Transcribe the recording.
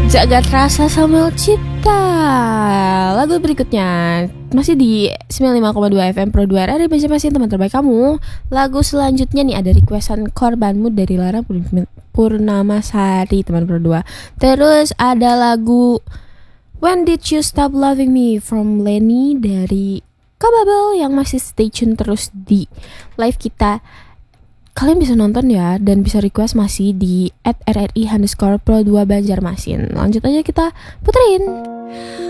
Jagat Rasa Samuel Cipta. Lagu berikutnya masih di 95,2 FM Pro 2 RRI Banjarmasin, teman terbaik kamu. Lagu selanjutnya nih ada requestan Korbanmu dari Lara Purnamasari, teman Pro 2. Terus ada lagu When Did You Stop Loving Me from Lenny dari Kababel yang masih stay tune terus di live kita. Kalian bisa nonton ya dan bisa request masih di @rri_pro2 Banjarmasin. Lanjut aja kita puterin.